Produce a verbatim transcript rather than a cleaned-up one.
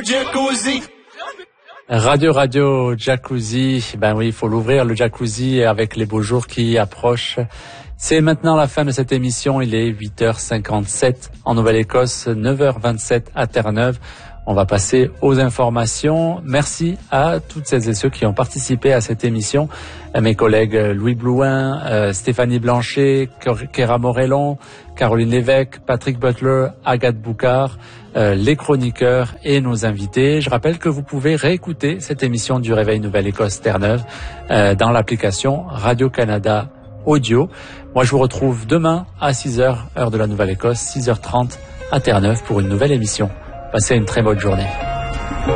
jacuzzi. Radio Radio Jacuzzi, ben oui, il faut l'ouvrir le jacuzzi avec les beaux jours qui approchent. C'est maintenant la fin de cette émission, il est huit heures cinquante-sept en Nouvelle-Écosse, neuf heures vingt-sept à Terre-Neuve. On va passer aux informations. Merci à toutes celles et ceux qui ont participé à cette émission. À mes collègues Louis Blouin, euh, Stéphanie Blanchet, Kéra Morellon, Caroline Lévesque, Patrick Butler, Agathe Boucard, euh, les chroniqueurs et nos invités. Je rappelle que vous pouvez réécouter cette émission du Réveil Nouvelle-Écosse Terre-Neuve euh, dans l'application Radio-Canada Audio. Moi, je vous retrouve demain à six heures, heure de la Nouvelle-Écosse, six heures trente à Terre-Neuve pour une nouvelle émission. Passez une très bonne journée.